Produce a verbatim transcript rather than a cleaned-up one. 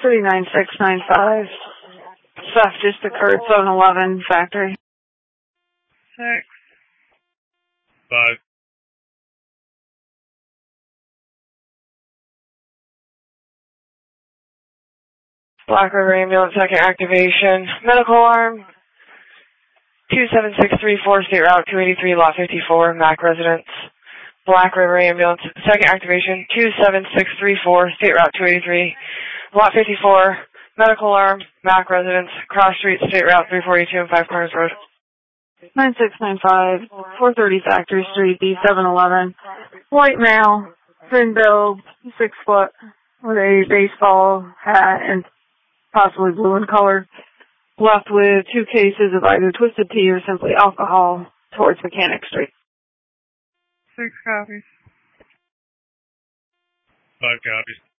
three nine six nine five. Theft just occurred, seven eleven factory. Six. Five. Black River Ambulance, second activation. Medical alarm. two seven six three four, State Route two eighty-three, Lot fifty-four, Mac Residence. Black River Ambulance, second activation. two seven six three four, State Route two eighty-three, Lot fifty-four. Medical alarm, Mac Residence. Cross Street, State Route three forty-two and Five Corners Road. nine six nine five, four thirty Factory Street, D seven eleven. White male, thin build, six foot, with a baseball hat and possibly blue in color. Left with two cases of either twisted tea or simply alcohol towards Mechanic Street. Six copies. Five copies.